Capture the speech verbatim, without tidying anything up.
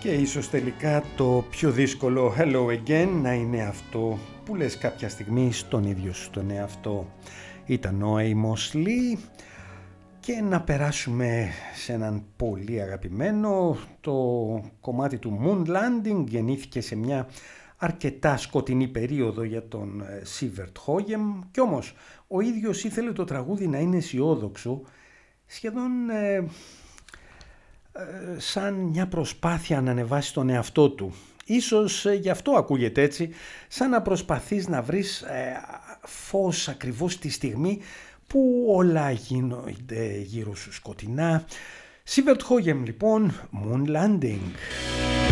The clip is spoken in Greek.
Και ίσως τελικά το πιο δύσκολο hello again να είναι αυτό που λες κάποια στιγμή στον ίδιο σου τον εαυτό. Ήταν ο Amos Lee και να περάσουμε σε έναν πολύ αγαπημένο. Το κομμάτι του Moon Landing γεννήθηκε σε μια αρκετά σκοτεινή περίοδο για τον Σίβερτ Χόγεμ και όμως ο ίδιος ήθελε το τραγούδι να είναι αισιόδοξο, σχεδόν ε, σαν μια προσπάθεια να ανεβάσει τον εαυτό του. Ίσως γι' αυτό ακούγεται έτσι, σαν να προσπαθείς να βρεις ε, φως ακριβώς τη στιγμή που όλα γίνονται γύρω σου σκοτεινά. Σίβερτ Χόγεμ λοιπόν, Moon Landing.